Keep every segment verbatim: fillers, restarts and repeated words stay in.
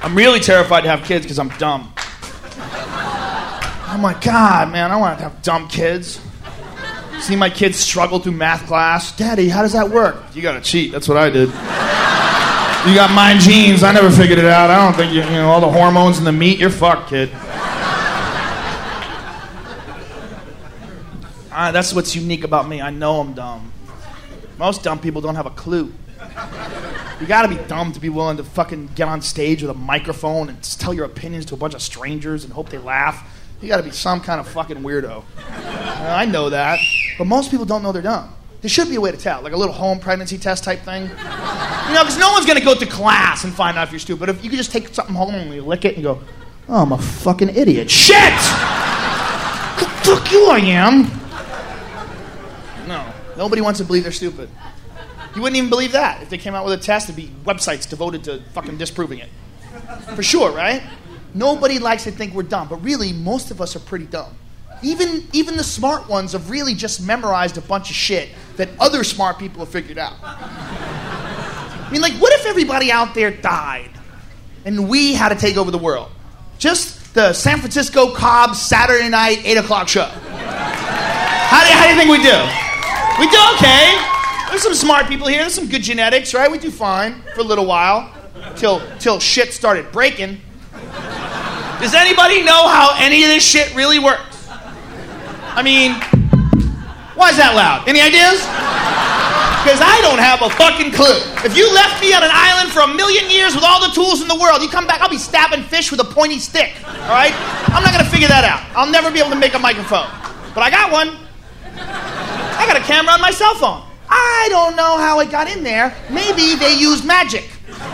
I'm really terrified to have kids because I'm dumb. Oh my God, man, I want to have dumb kids. See my kids struggle through math class. Daddy, how does that work? You gotta cheat. That's what I did. You got mine genes. I never figured it out. I don't think you, you know, all the hormones in the meat. You're fucked, kid. Uh, that's what's unique about me. I know I'm dumb. Most dumb people don't have a clue. You gotta be dumb to be willing to fucking get on stage with a microphone and tell your opinions to a bunch of strangers and hope they laugh. You gotta be some kind of fucking weirdo. Uh, I know that. But most people don't know they're dumb. There should be a way to tell, like a little home pregnancy test type thing. You know, because no one's going to go to class and find out if you're stupid. If you could just take something home and you lick it and you go, oh, I'm a fucking idiot. Shit! The fuck you I am. No, nobody wants to believe they're stupid. You wouldn't even believe that. If they came out with a test, there'd be websites devoted to fucking disproving it. For sure, right? Nobody likes to think we're dumb, but really, most of us are pretty dumb. Even even the smart ones have really just memorized a bunch of shit that other smart people have figured out. I mean, like, what if everybody out there died and we had to take over the world? Just the San Francisco Cobb Saturday night, eight o'clock show. How do, how do you think we do? We do okay. There's some smart people here. There's some good genetics, right? We do fine for a little while till till shit started breaking. Does anybody know how any of this shit really works? I mean, why is that loud? Any ideas? Because I don't have a fucking clue. If you left me on an island for a million years with all the tools in the world, you come back, I'll be stabbing fish with a pointy stick, all right? I'm not going to figure that out. I'll never be able to make a microphone. But I got one. I got a camera on my cell phone. I don't know how it got in there. Maybe they used magic.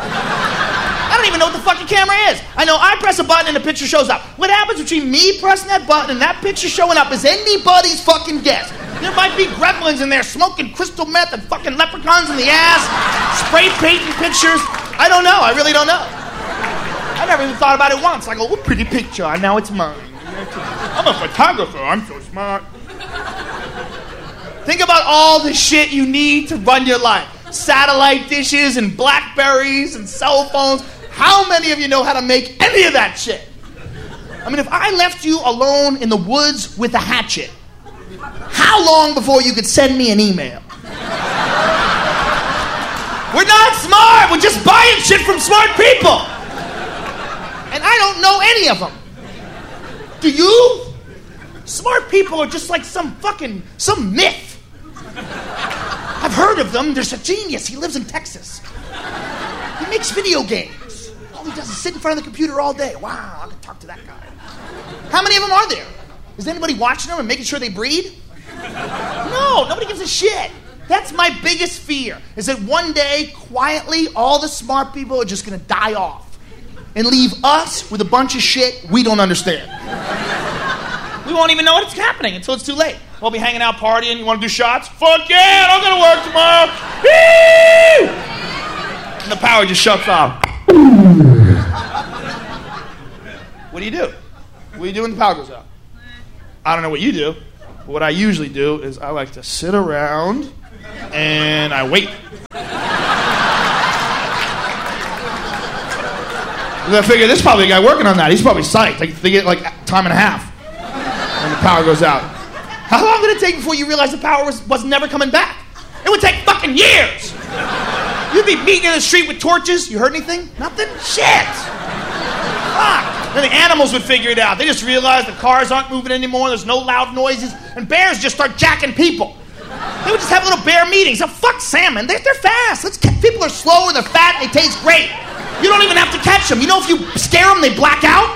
I don't even know what the fucking camera is. I know I press a button and the picture shows up. What happens between me pressing that button and that picture showing up is anybody's fucking guess. There might be gremlins in there smoking crystal meth and fucking leprechauns in the ass, spray painting pictures. I don't know. I really don't know. I never even thought about it once. I go, what pretty picture. Now it's mine. I'm a photographer. I'm so smart. Think about all the shit you need to run your life. Satellite dishes and Blackberries and cell phones. How many of you know how to make any of that shit? I mean, if I left you alone in the woods with a hatchet, how long before you could send me an email? We're not smart. We're just buying shit from smart people. And I don't know any of them. Do you? Smart people are just like some fucking, some myth. I've heard of them. There's a genius. He lives in Texas. He makes video games. All he does is sit in front of the computer all day. Wow, I could talk to that guy. How many of them are there? Is anybody watching them and making sure they breed? No, nobody gives a shit. That's my biggest fear, is that one day, quietly, all the smart people are just going to die off and leave us with a bunch of shit we don't understand. We won't even know what's happening until it's too late. We'll be hanging out, partying. You want to do shots? Fuck yeah, I'm going to work tomorrow. Woo! And the power just shuts off. What do you do? What do you do when the power goes out? I don't know what you do. But what I usually do is I like to sit around and I wait. I figure there's probably a guy working on that. He's probably psyched. Like, they get like time and a half when the power goes out. How long did it take before you realized the power was, was never coming back? It would take fucking years. You'd be beating in the street with torches. You heard anything? Nothing? Shit. Fuck. Then the animals would figure it out. They just realized the cars aren't moving anymore. There's no loud noises. And bears just start jacking people. They would just have little bear meetings. Oh, fuck salmon. They're, they're fast. Let's, people are slower. They're fat. They taste great. You don't even have to catch them. You know if you scare them, they black out?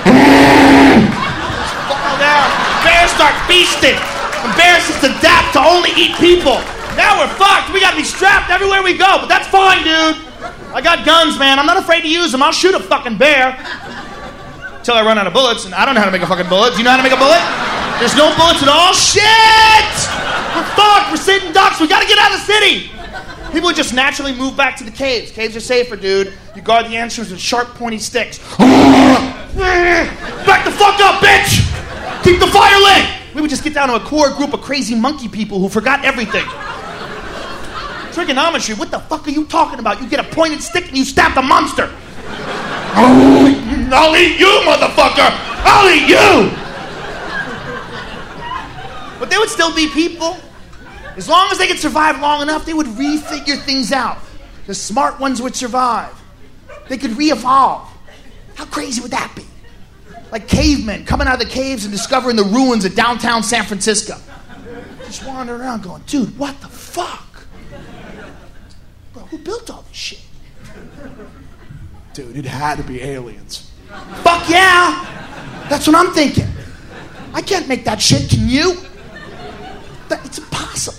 Fall down. Bears start feasting. And bears just adapt to only eat people. Now we're fucked. We gotta be strapped everywhere we go. But that's fine, dude. I got guns, man. I'm not afraid to use them. I'll shoot a fucking bear. Until I run out of bullets. And I don't know how to make a fucking bullet. Do you know how to make a bullet? There's no bullets at all. Shit! We're fucked. We're sitting ducks. We gotta get out of the city. People would just naturally move back to the caves. Caves are safer, dude. You guard the entrance with sharp, pointy sticks. Back the fuck up, bitch! Keep the fire lit! We would just get down to a core group of crazy monkey people who forgot everything. Trigonometry, what the fuck are you talking about? You get a pointed stick and you stab the monster. Oh, I'll eat you, motherfucker! I'll eat you! But there would still be people. As long as they could survive long enough, they would refigure things out. The smart ones would survive. They could re-evolve. How crazy would that be? Like cavemen coming out of the caves and discovering the ruins of downtown San Francisco. Just wandering around going, dude, what the fuck? Bro, who built all this shit? Dude, it had to be aliens. Fuck yeah! That's what I'm thinking. I can't make that shit, can you? That, it's impossible.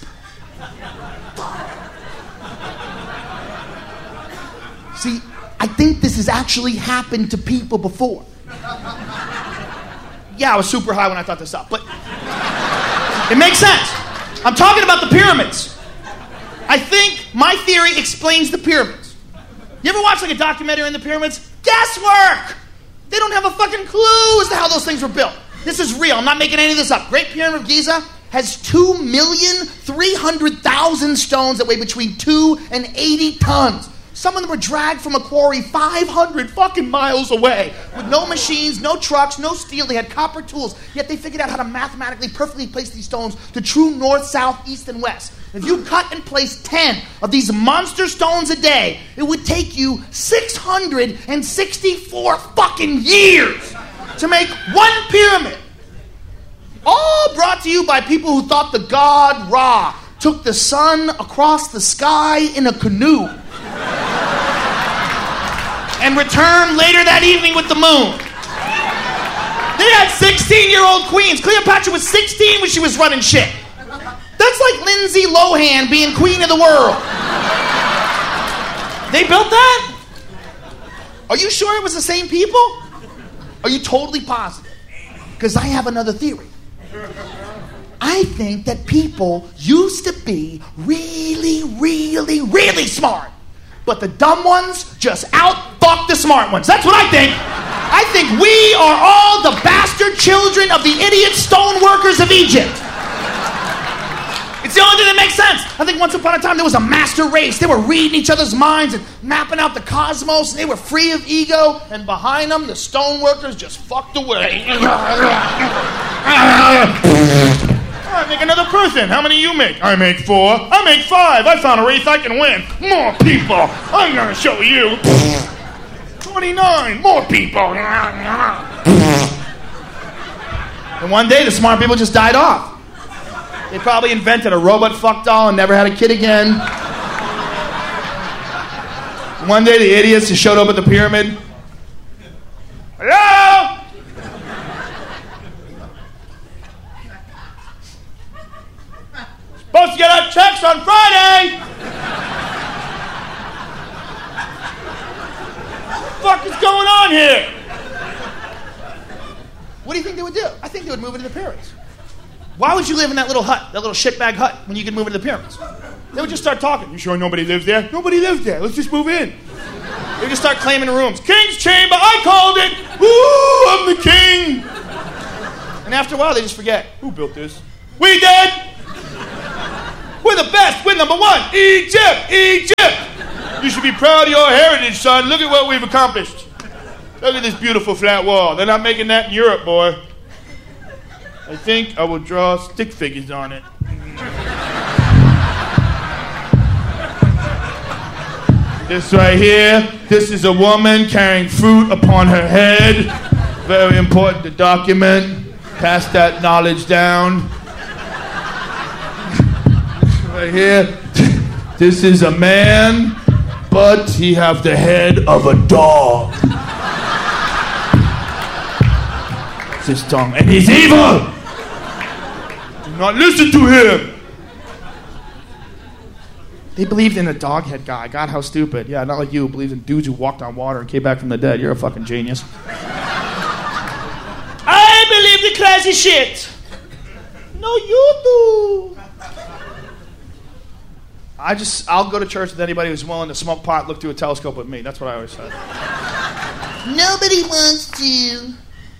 See, I think this has actually happened to people before. Yeah, I was super high when I thought this up, but it makes sense. I'm talking about the pyramids. I think my theory explains the pyramids. You ever watch like a documentary on the pyramids? Guesswork! They don't have a fucking clue as to how those things were built. This is real. I'm not making any of this up. Great Pyramid of Giza has two million three hundred thousand stones that weigh between two and eighty tons. Some of them were dragged from a quarry five hundred fucking miles away with no machines, no trucks, no steel. They had copper tools, yet they figured out how to mathematically perfectly place these stones to true north, south, east, and west. If you cut and place ten of these monster stones a day, it would take you six hundred sixty-four fucking years to make one pyramid. All brought to you by people who thought the god Ra took the sun across the sky in a canoe and returned later that evening with the moon. They had sixteen-year-old queens. Cleopatra was sixteen when she was running shit. That's like Lindsay Lohan being queen of the world. They built that? Are you sure it was the same people? Are you totally positive? Because I have another theory. I think that people used to be really, really, really smart. But the dumb ones just out-fuck the smart ones. That's what I think. I think we are all the bastard children of the idiot stoneworkers of Egypt. It's the only thing that makes sense. I think once upon a time there was a master race. They were reading each other's minds and mapping out the cosmos, and they were free of ego, and behind them, the stoneworkers just fucked away. I make another person. How many you make? I make four. I make five. I found a race I can win. More people. I'm gonna show you. twenty-nine. More people. And one day the smart people just died off. They probably invented a robot fuck doll and never had a kid again. One day the idiots just showed up at the pyramid. Hello? Supposed to get our checks on Friday. What the fuck is going on here? What do you think they would do? I think they would move into the pyramids. Why would you live in that little hut, that little shitbag hut, when you could move into the pyramids? They would just start talking. You sure nobody lives there? Nobody lives there. Let's just move in. They would just start claiming rooms. King's Chamber, I called it. Ooh, I'm the king. And after a while, they just forget. Who built this? We did. We're the best. We're number one. Egypt, Egypt. You should be proud of your heritage, son. Look at what we've accomplished. Look at this beautiful flat wall. They're not making that in Europe, boy. I think I will draw stick figures on it. This right here, this is a woman carrying fruit upon her head. Very important to document. Pass that knowledge down. Right here, this is a man, but he have the head of a dog. It's his tongue, and he's evil. Do not listen to him. They believed in a dog head guy. God, how stupid. Yeah, not like you who believes in dudes who walked on water and came back from the dead. You're a fucking genius. I believe the crazy shit. No, you do. I just, I'll go to church with anybody who's willing to smoke pot, look through a telescope with me. That's what I always said. Nobody wants to.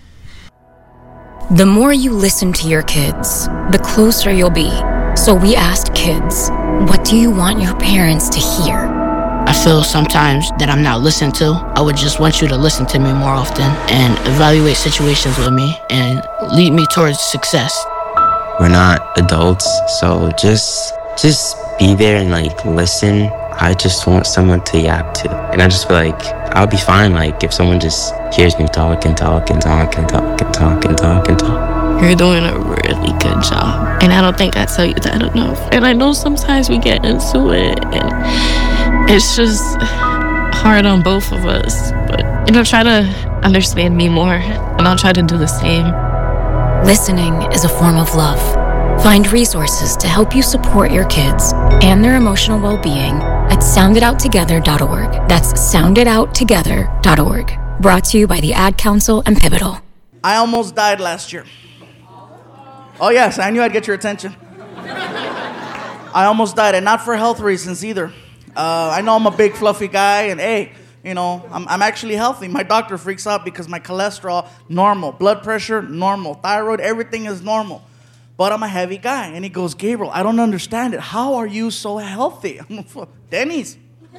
The more you listen to your kids, the closer you'll be. So we asked kids, what do you want your parents to hear? feel sometimes that I'm not listened to. I would just want you to listen to me more often and evaluate situations with me and lead me towards success. We're not adults, so just just be there and like listen. I just want someone to yap to. And I just feel like I'll be fine like if someone just hears me talk and talk and talk and talk and talk and talk and talk. You're doing a really good job. And I don't think I tell you that enough. And I know sometimes we get into it and it's just hard on both of us. But, you know, try to understand me more and I'll try to do the same. Listening is a form of love. Find resources to help you support your kids and their emotional well-being at sound it out together dot org. That's sound it out together dot org. Brought to you by the Ad Council and Pivotal. I almost died last year. Oh yes, I knew I'd get your attention. I almost died, and not for health reasons either. Uh, I know I'm a big fluffy guy, and hey, you know, I'm, I'm actually healthy. My doctor freaks out because my cholesterol, normal. Blood pressure, normal. Thyroid, everything is normal. But I'm a heavy guy. And he goes, Gabriel, I don't understand it. How are you so healthy? I'm like, Denny's.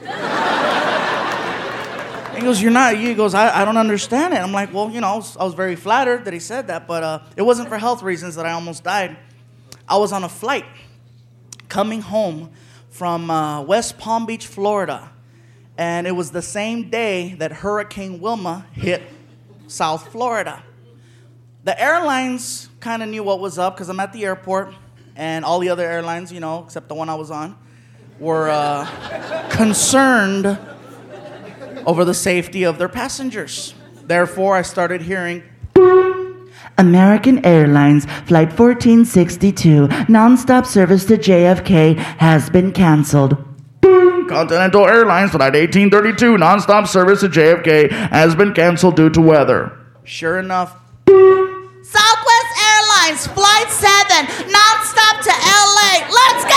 He goes, you're not. He goes, I, I don't understand it. I'm like, well, you know, I was, I was very flattered that he said that, but uh, it wasn't for health reasons that I almost died. I was on a flight coming home from uh, West Palm Beach, Florida, and it was the same day that Hurricane Wilma hit South Florida. The airlines kind of knew what was up because I'm at the airport, and all the other airlines, you know, except the one I was on, were uh, concerned over the safety of their passengers. Therefore, I started hearing, American Airlines Flight fourteen sixty-two, nonstop service to J F K has been canceled. Continental Airlines Flight eighteen thirty-two, nonstop service to J F K has been canceled due to weather. Sure enough, Southwest Airlines Flight seven, nonstop to L A. Let's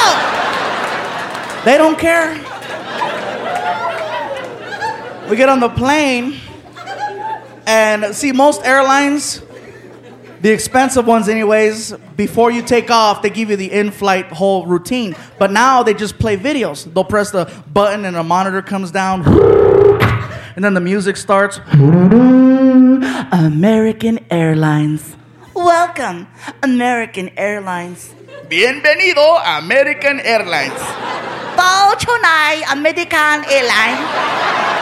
go! They don't care. We get on the plane, and see, most airlines, the expensive ones anyways, before you take off, they give you the in-flight whole routine. But now they just play videos. They'll press the button and a monitor comes down, and then the music starts. American Airlines. Welcome, American Airlines. Bienvenido, American Airlines. Bow tonight, American Airlines.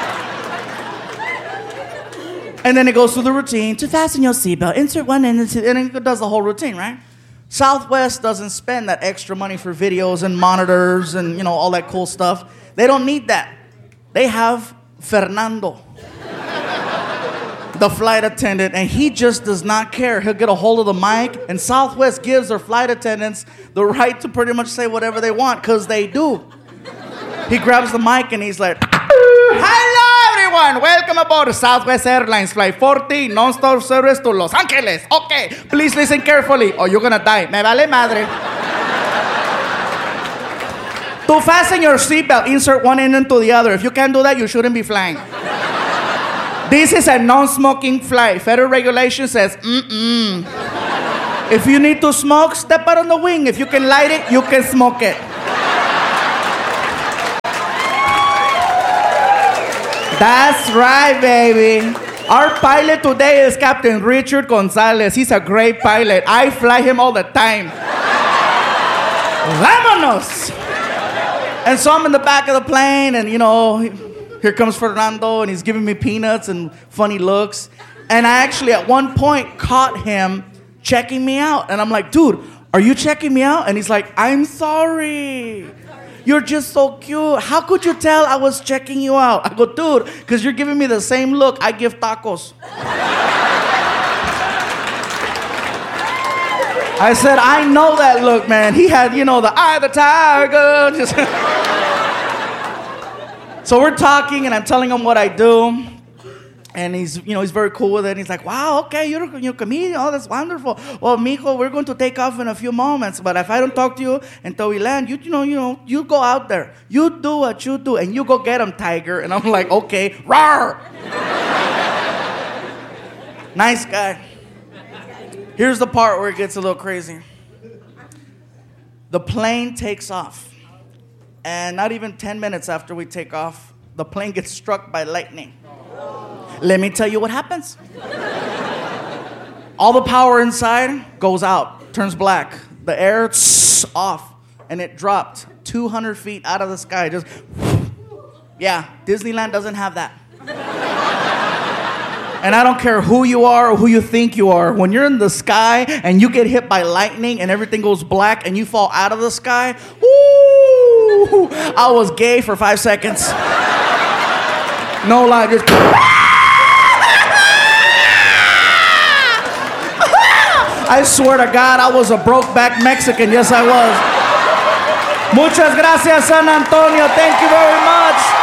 And then it goes through the routine. To fasten your seatbelt, insert one and it does the whole routine, right? Southwest doesn't spend that extra money for videos and monitors and, you know, all that cool stuff. They don't need that. They have Fernando, the flight attendant, and he just does not care. He'll get a hold of the mic, and Southwest gives their flight attendants the right to pretty much say whatever they want, because they do. He grabs the mic and he's like, hello everyone, welcome aboard Southwest Airlines Flight fourteen, non-stop service to Los Angeles. Okay, please listen carefully or you're gonna die. Me vale madre. To fasten your seatbelt, insert one end into the other. If you can't do that, you shouldn't be flying. This is a non-smoking flight. Federal regulation says, mm-mm. If you need to smoke, step out on the wing. If you can light it, you can smoke it. That's right, baby. Our pilot today is Captain Richard Gonzalez. He's a great pilot. I fly him all the time. Vámonos! And so I'm in the back of the plane, and, you know, here comes Fernando, and he's giving me peanuts and funny looks. And I actually, at one point, caught him checking me out. And I'm like, dude, are you checking me out? And he's like, I'm sorry. You're just so cute. How could you tell I was checking you out? I go, dude, because you're giving me the same look I give tacos. I said, I know that look, man. He had, you know, the eye of the tiger. Just so we're talking, and I'm telling him what I do. And he's, you know, he's very cool with it. And he's like, wow, okay, you're, you're a comedian. Oh, that's wonderful. Well, mijo, we're going to take off in a few moments. But if I don't talk to you until we land, you, you know, you know, you go out there. You do what you do, and you go get him, tiger. And I'm like, okay, rawr. Nice guy. Here's the part where it gets a little crazy. The plane takes off. And not even ten minutes after we take off, the plane gets struck by lightning. Let me tell you what happens. All the power inside goes out, turns black. The air tss, off, and it dropped two hundred feet out of the sky. Just, yeah, Disneyland doesn't have that. And I don't care who you are or who you think you are. When you're in the sky and you get hit by lightning and everything goes black and you fall out of the sky, woo! I was gay for five seconds. No lie, just... I swear to God, I was a broke-back Mexican. Yes, I was. Muchas gracias, San Antonio. Thank you very much.